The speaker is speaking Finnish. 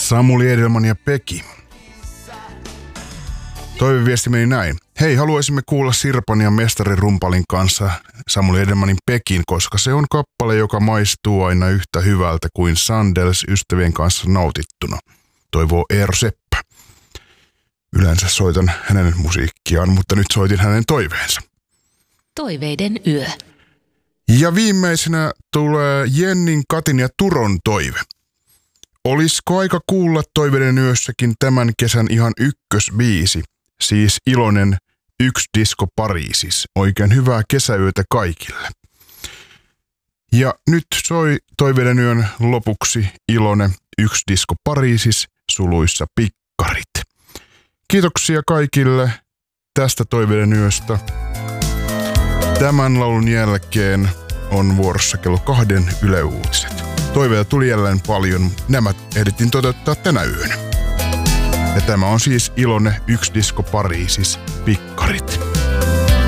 Samuli Edelman ja Peki. Toiveviesti meni näin. Hei, haluaisimme kuulla Sirpan ja Mestari Rumpalin kanssa Samuli Edelmanin Pekin, koska se on kappale, joka maistuu aina yhtä hyvältä kuin Sandels ystävien kanssa nautittuna. Toivoo Eero Seppä. Yleensä soitan hänen musiikkiaan, mutta nyt soitin hänen toiveensa. Toiveiden yö. Ja viimeisenä tulee Jennin, Katin ja Turon toive. Olisiko aika kuulla Toiveiden yössäkin tämän kesän ihan ykkösbiisi, siis Ilonen Yksi Disko Pariisis. Oikein hyvää kesäyötä kaikille. Ja nyt soi Toiveiden yön lopuksi Ilonen Yksi Disko Pariisis suluissa Pikkarit. Kiitoksia kaikille tästä Toiveiden yöstä. Tämän laulun jälkeen on vuorossa kello 2 Yle Uutiset. Toiveita tuli jälleen paljon. Nämä ehdittiin toteuttaa tänä yönä. Ja tämä on siis Ilonen Yksi Disko Pariisis Pikkarit.